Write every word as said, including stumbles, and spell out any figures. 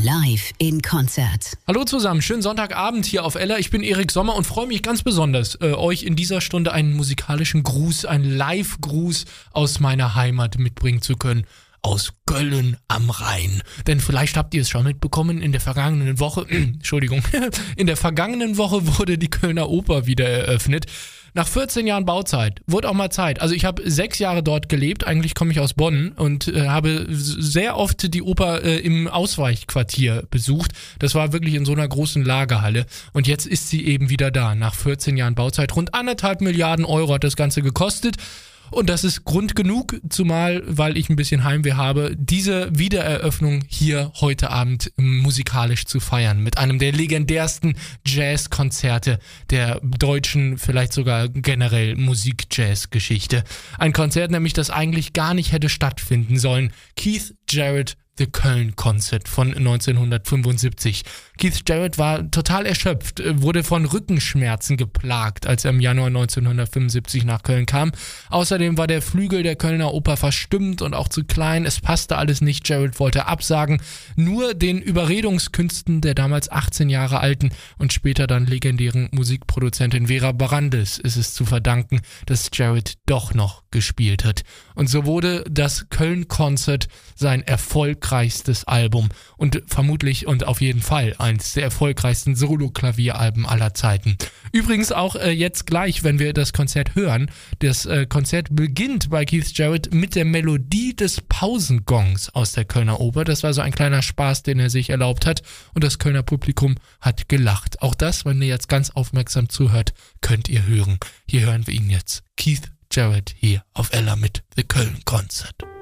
live in Konzert. Hallo zusammen, schönen Sonntagabend hier auf Ella. Ich bin Erik Sommer und freue mich ganz besonders, äh, euch in dieser Stunde einen musikalischen Gruß, einen Live-Gruß aus meiner Heimat mitbringen zu können. Aus Köln am Rhein. Denn vielleicht habt ihr es schon mitbekommen, in der vergangenen Woche, Entschuldigung, in der vergangenen Woche wurde die Kölner Oper wieder eröffnet. Nach vierzehn Jahren Bauzeit, wurde auch mal Zeit. Also ich habe sechs Jahre dort gelebt, eigentlich komme ich aus Bonn und äh, habe sehr oft die Oper äh, im Ausweichquartier besucht. Das war wirklich in so einer großen Lagerhalle und jetzt ist sie eben wieder da, nach vierzehn Jahren Bauzeit. Rund anderthalb Milliarden Euro hat das Ganze gekostet. Und das ist Grund genug, zumal, weil ich ein bisschen Heimweh habe, diese Wiedereröffnung hier heute Abend musikalisch zu feiern. Mit einem der legendärsten Jazzkonzerte der deutschen, vielleicht sogar generell Musik-Jazz-Geschichte. Ein Konzert nämlich, das eigentlich gar nicht hätte stattfinden sollen. Keith Jarrett The Köln Concert von neunzehnhundertfünfundsiebzig. Keith Jarrett war total erschöpft, wurde von Rückenschmerzen geplagt, als er im Januar neunzehnhundertfünfundsiebzig nach Köln kam. Außerdem war der Flügel der Kölner Oper verstimmt und auch zu klein. Es passte alles nicht. Jarrett wollte absagen. Nur den Überredungskünsten der damals achtzehn Jahre alten und später dann legendären Musikproduzentin Vera Brandes ist es zu verdanken, dass Jarrett doch noch gespielt hat. Und so wurde das Köln Concert sein erfolgreichstes Album und vermutlich und auf jeden Fall eines der erfolgreichsten Solo-Klavieralben aller Zeiten. Übrigens auch äh, jetzt gleich, wenn wir das Konzert hören, das äh, Konzert beginnt bei Keith Jarrett mit der Melodie des Pausengongs aus der Kölner Oper. Das war so ein kleiner Spaß, den er sich erlaubt hat und das Kölner Publikum hat gelacht. Auch das, wenn ihr jetzt ganz aufmerksam zuhört, könnt ihr hören. Hier hören wir ihn jetzt. Keith Jarrett hier auf Ella mit The Köln Concert.